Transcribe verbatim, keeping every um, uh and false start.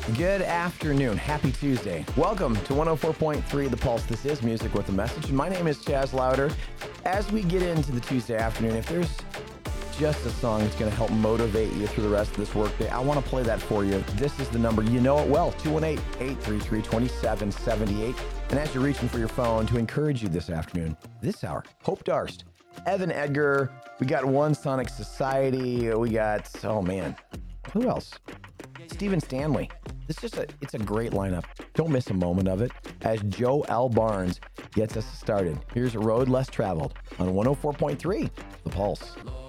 Good afternoon. Happy Tuesday. Welcome to one oh four point three The Pulse. This is Music with a Message, and my name is Chaz Louder. As we get into the Tuesday afternoon, if there's just a song that's going to help motivate you through the rest of this workday, I want to play that for you. This is the number. You know it well, two one eight, eight three three, two seven seven eight. And as you're reaching for your phone to encourage you this afternoon, this hour, Hope Darst, Evan Edgar, we got One Sonic Society, we got, oh man, who else? Stephen Stanley. It's just a, it's a great lineup. Don't miss a moment of it as Joe L. Barnes gets us started. Here's a road less traveled on one oh four point three, The Pulse.